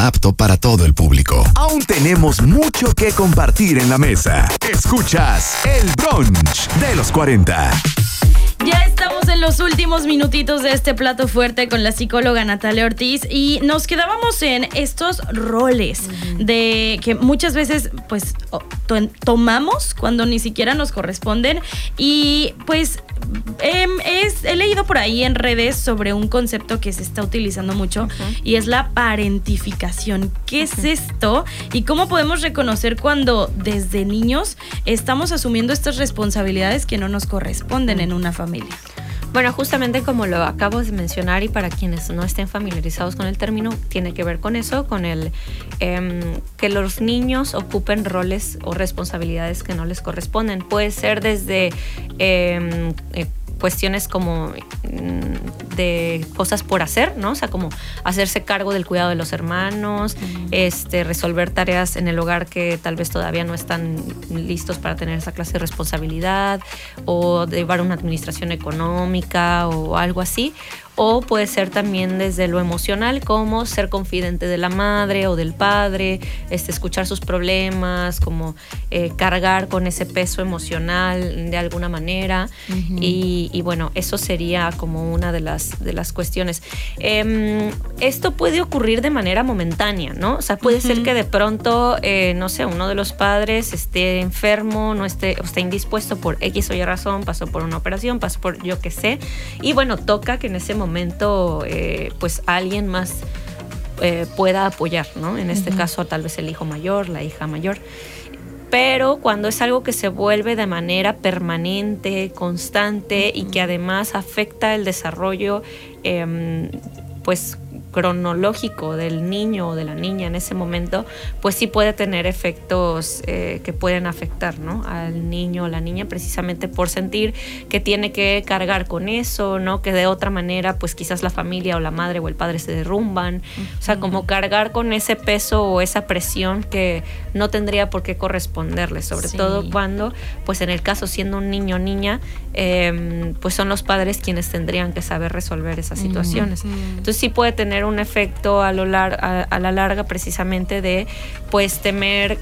programa apto para todo el público. Aún tenemos mucho que compartir en la mesa. Escuchas El Brunch de los 40. Ya estamos en los últimos minutitos de este plato fuerte con la psicóloga Natalia Ortiz y nos quedábamos en estos roles de que muchas veces pues tomamos cuando ni siquiera nos corresponden y pues he leído por ahí en redes sobre un concepto que se está utilizando mucho y es la parentificación. ¿Qué es esto? ¿Y cómo podemos reconocer cuando desde niños estamos asumiendo estas responsabilidades que no nos corresponden en una familia? Bueno, justamente como lo acabo de mencionar y para quienes no estén familiarizados con el término, tiene que ver con eso, con el que los niños ocupen roles o responsabilidades que no les corresponden. Puede ser desde cuestiones como de cosas por hacer, ¿no? O sea, como hacerse cargo del cuidado de los hermanos, resolver tareas en el hogar que tal vez todavía no están listos para tener esa clase de responsabilidad, o llevar una administración económica o algo así. O puede ser también desde lo emocional, como ser confidente de la madre o del padre, escuchar sus problemas, como cargar con ese peso emocional de alguna manera. Y bueno, eso sería como una de las cuestiones. Esto puede ocurrir de manera momentánea, ¿no? O sea, puede ser que de pronto, no sé, uno de los padres esté enfermo, no esté indispuesto por X o Y razón, pasó por una operación, pasó por yo qué sé. Y bueno, toca que en ese momento pues alguien más pueda apoyar, ¿no? En este caso tal vez el hijo mayor, la hija mayor. Pero cuando es algo que se vuelve de manera permanente, constante y que además afecta el desarrollo pues cronológico del niño o de la niña en ese momento, pues sí puede tener efectos que pueden afectar, ¿no? Al niño o la niña, precisamente por sentir que tiene que cargar con eso, ¿no? Que de otra manera pues quizás la familia o la madre o el padre se derrumban. O sea, como cargar con ese peso o esa presión que no tendría por qué corresponderle, sobre todo cuando pues en el caso siendo un niño o niña pues son los padres quienes tendrían que saber resolver esas situaciones. Entonces sí puede tener un efecto a la larga precisamente de pues temer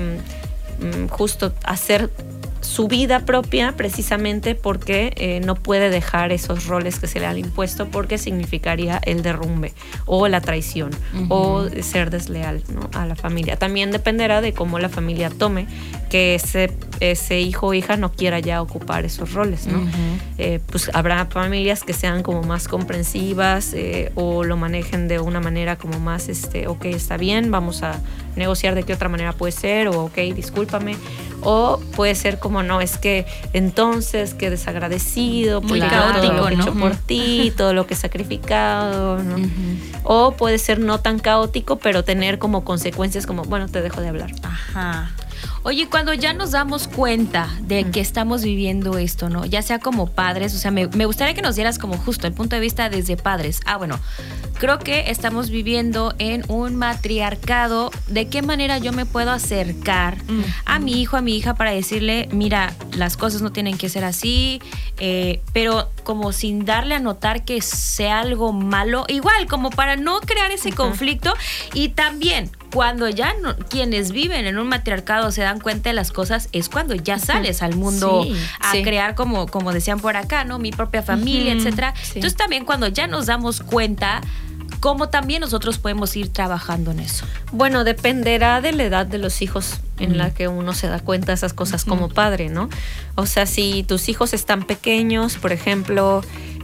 justo hacer su vida propia precisamente porque no puede dejar esos roles que se le han impuesto porque significaría el derrumbe o la traición o ser desleal, ¿no? A la familia. También dependerá de cómo la familia tome que ese hijo o hija no quiera ya ocupar esos roles, ¿no? Pues habrá familias que sean como más comprensivas o lo manejen de una manera como más, ok, está bien, vamos a negociar de qué otra manera puede ser, o ok, discúlpame. O puede ser como, no, es que entonces, qué desagradecido, muy caótico, todo lo que he hecho por ti, todo lo que he sacrificado, ¿no? O puede ser no tan caótico, pero tener como consecuencias como, bueno, te dejo de hablar. Oye, cuando ya nos damos cuenta de que estamos viviendo esto, ¿no? Ya sea como padres, o sea, me gustaría que nos dieras como justo el punto de vista desde padres. Bueno, creo que estamos viviendo en un matriarcado. ¿De qué manera yo me puedo acercar a mi hijo, a mi hija para decirle, mira, las cosas no tienen que ser así, pero como sin darle a notar que sea algo malo, igual como para no crear ese conflicto? Y también cuando ya quienes viven en un matriarcado se dan cuenta de las cosas, es cuando ya sales al mundo a crear como decían por acá, ¿no? Mi propia familia, etcétera. Entonces también cuando ya nos damos cuenta, ¿cómo también nosotros podemos ir trabajando en eso? Bueno, dependerá de la edad de los hijos en la que uno se da cuenta de esas cosas como padre, ¿no? O sea, si tus hijos están pequeños, por ejemplo,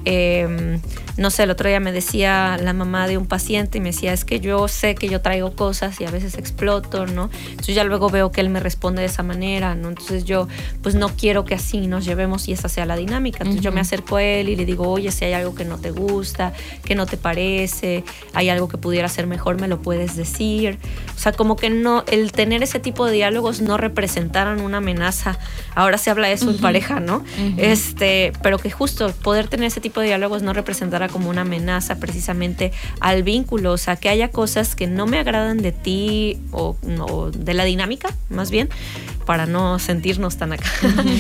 no sé, el otro día me decía la mamá de un paciente y me decía, es que yo sé que yo traigo cosas y a veces exploto, ¿no? Entonces ya luego veo que él me responde de esa manera, ¿no? Entonces yo pues no quiero que así nos llevemos y esa sea la dinámica. Entonces yo me acerco a él y le digo, oye, si hay algo que no te gusta, que no te parece, hay algo que pudiera ser mejor, me lo puedes decir. O sea, como que no, el tener ese tipo de diálogos no representaran una amenaza. Ahora se habla de eso en pareja, ¿no? Pero que justo poder tener ese tipo tipo de diálogos no representará como una amenaza precisamente al vínculo, o sea, que haya cosas que no me agradan de ti o de la dinámica, más bien, para no sentirnos tan acá.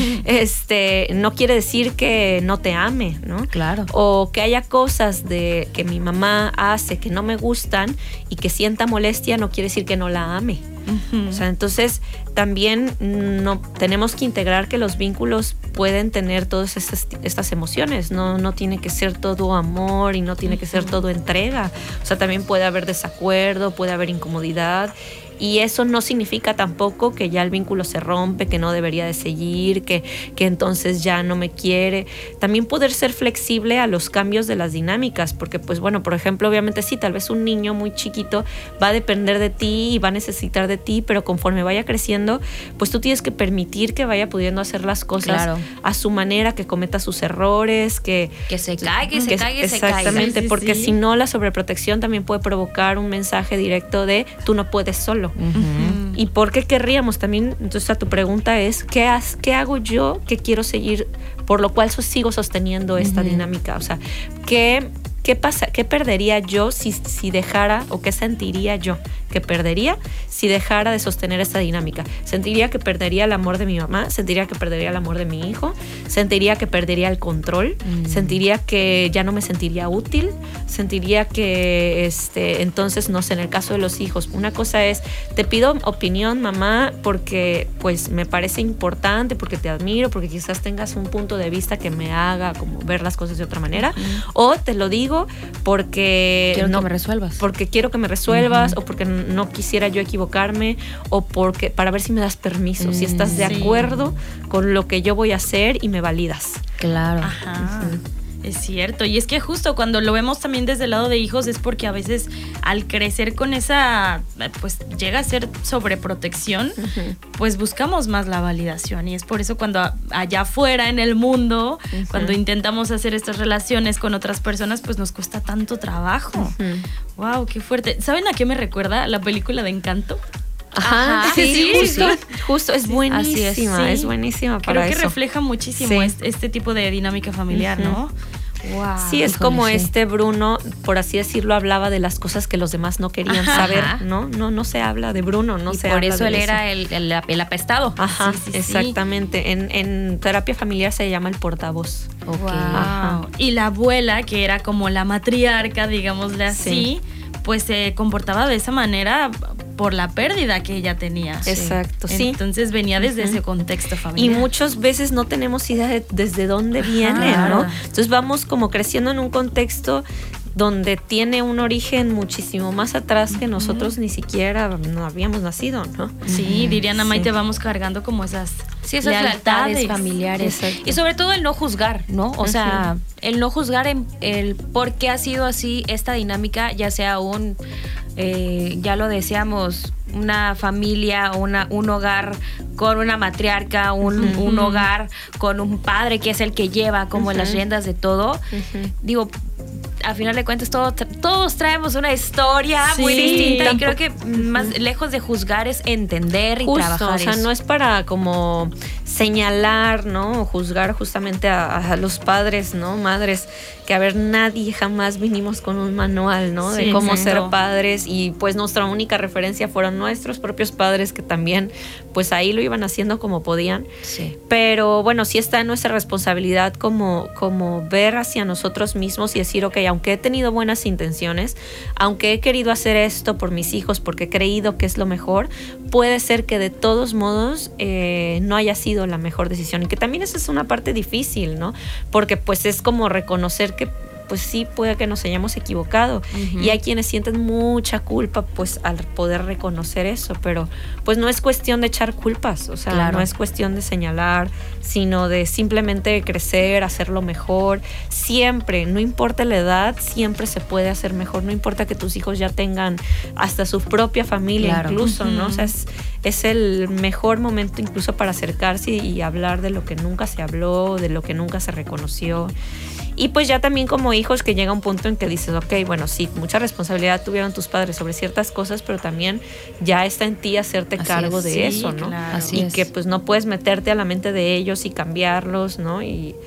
No quiere decir que no te ame, ¿no? Claro. O que haya cosas de que mi mamá hace que no me gustan y que sienta molestia, no quiere decir que no la ame. O sea, entonces también no tenemos que integrar que los vínculos pueden tener todas estas emociones, no tiene que ser todo amor y no tiene que ser todo entrega. O sea, también puede haber desacuerdo, puede haber incomodidad. Y eso no significa tampoco que ya el vínculo se rompe, que no debería de seguir, que entonces ya no me quiere. También poder ser flexible a los cambios de las dinámicas, porque pues bueno, por ejemplo, obviamente sí, tal vez un niño muy chiquito va a depender de ti y va a necesitar de ti, pero conforme vaya creciendo, pues tú tienes que permitir que vaya pudiendo hacer las cosas a su manera, que cometa sus errores, que se caiga. Exactamente, porque si no, la sobreprotección también puede provocar un mensaje directo de tú no puedes solo. ¿Y por qué querríamos? También, entonces a tu pregunta es ¿qué hago yo que quiero seguir, por lo cual sigo sosteniendo esta dinámica? O sea, ¿qué pasa? ¿Qué perdería yo si dejara, o qué sentiría yo que perdería si dejara de sostener esta dinámica? Sentiría que perdería el amor de mi mamá, sentiría que perdería el amor de mi hijo, sentiría que perdería el control, sentiría que ya no me sentiría útil, sentiría que entonces, no sé, en el caso de los hijos, una cosa es, te pido opinión, mamá, porque pues me parece importante, porque te admiro, porque quizás tengas un punto de vista que me haga como ver las cosas de otra manera, o te lo digo porque quiero que me resuelvas, porque quiero que me resuelvas, o porque no quisiera yo equivocarme, o porque para ver si me das permiso, si estás de acuerdo con lo que yo voy a hacer y me validas. Claro. Ajá. Es cierto, y es que justo cuando lo vemos también desde el lado de hijos es porque a veces al crecer con esa, pues llega a ser sobreprotección, pues buscamos más la validación, y es por eso cuando allá afuera en el mundo, cuando intentamos hacer estas relaciones con otras personas, pues nos cuesta tanto trabajo. Wow, qué fuerte. ¿Saben a qué me recuerda la película de Encanto? Ajá, sí, justo, es buenísima, es buenísima para eso. Creo que refleja muchísimo este tipo de dinámica familiar, ¿no? Wow. Sí, es como Bruno, por así decirlo, hablaba de las cosas que los demás no querían saber, ¿no? No se habla de Bruno, no se habla de eso. Por eso él era el apestado. Ajá, exactamente. En terapia familiar se llama el portavoz. Okay. Wow. Y la abuela, que era como la matriarca, digámosle así, pues se comportaba de esa manera por la pérdida que ella tenía. Exacto, sí. Entonces venía desde ese contexto familiar. Y muchas veces no tenemos idea de desde dónde viene, ¿no? Entonces vamos como creciendo en un contexto donde tiene un origen muchísimo más atrás que nosotros ni siquiera no habíamos nacido, ¿no? Sí, dirían a Maite, vamos cargando como esas lealtades familiares. Exacto. Y sobre todo el no juzgar, ¿no? O sea, el no juzgar el por qué ha sido así esta dinámica, ya sea ya lo decíamos, una familia, un hogar con una matriarca, un hogar con un padre que es el que lleva como las riendas de todo. Digo, a final de cuentas todos traemos una historia muy distinta, y creo que más lejos de juzgar es entender y trabajar. O sea, no es para como señalar, ¿no? O juzgar justamente a los padres, ¿no? Madres, que a ver, nadie jamás vinimos con un manual, ¿no? De cómo ser padres, y pues nuestra única referencia fueron nuestros propios padres, que también pues ahí lo iban haciendo como podían. Sí. Pero bueno, sí está en nuestra responsabilidad como ver hacia nosotros mismos y decir, ok, aunque he tenido buenas intenciones, aunque he querido hacer esto por mis hijos porque he creído que es lo mejor, puede ser que de todos modos no haya sido la mejor decisión, y que también esa es una parte difícil, ¿no? Porque pues es como reconocer que pues sí puede que nos hayamos equivocado, y hay quienes sienten mucha culpa pues al poder reconocer eso, pero pues no es cuestión de echar culpas, o sea, no es cuestión de señalar, sino de simplemente crecer, hacerlo mejor. Siempre, no importa la edad, siempre se puede hacer mejor, no importa que tus hijos ya tengan hasta su propia familia incluso, ¿no? O sea, es el mejor momento incluso para acercarse y hablar de lo que nunca se habló, de lo que nunca se reconoció. Y pues ya también como hijos, que llega un punto en que dices, ok, bueno, sí, mucha responsabilidad tuvieron tus padres sobre ciertas cosas, pero también ya está en ti hacerte cargo de eso, ¿no? Claro. Y que pues no puedes meterte a la mente de ellos y cambiarlos, ¿no? Y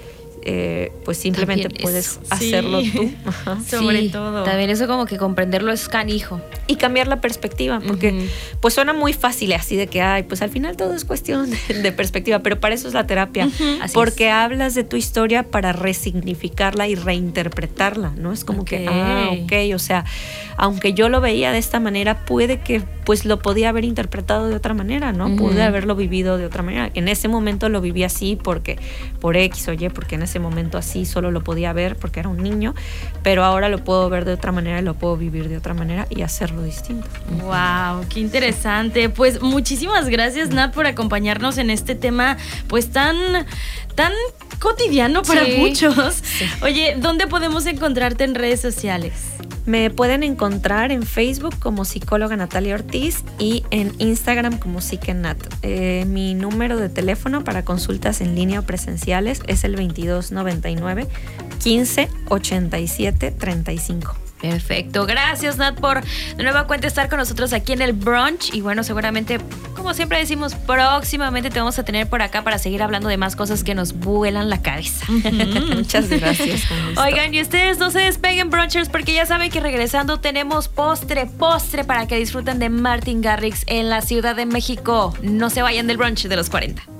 pues simplemente También puedes eso. hacerlo Sí. tú. Ajá. Sobre Sí, todo. También eso como que comprenderlo es canijo. Y cambiar la perspectiva, porque pues suena muy fácil así de que, ay, pues al final todo es cuestión de perspectiva, pero para eso es la terapia, Así porque hablas de tu historia para resignificarla y reinterpretarla, ¿no? Es como que, ok, o sea, aunque yo lo veía de esta manera, puede que pues lo podía haber interpretado de otra manera, ¿no? Pude haberlo vivido de otra manera. En ese momento lo viví así porque por X o Y, porque en ese momento así solo lo podía ver porque era un niño, pero ahora lo puedo ver de otra manera y lo puedo vivir de otra manera y hacerlo distinto. Wow, qué interesante. Pues muchísimas gracias, Nat, por acompañarnos en este tema, pues tan cotidiano para Sí. muchos. Oye, ¿dónde podemos encontrarte en redes sociales? Me pueden encontrar en Facebook como psicóloga Natalia Ortiz y en Instagram como psiquenat. Mi número de teléfono para consultas en línea o presenciales es el 2299 15 87 35. Perfecto. Gracias, Nat, por de nueva cuenta estar con nosotros aquí en el brunch. Y bueno, seguramente, como siempre decimos, próximamente te vamos a tener por acá para seguir hablando de más cosas que nos vuelan la cabeza. Muchas gracias. con gusto. Oigan, y ustedes no se despeguen, brunchers, porque ya saben que regresando tenemos postre para que disfruten de Martin Garrix en la Ciudad de México. No se vayan del brunch de los 40.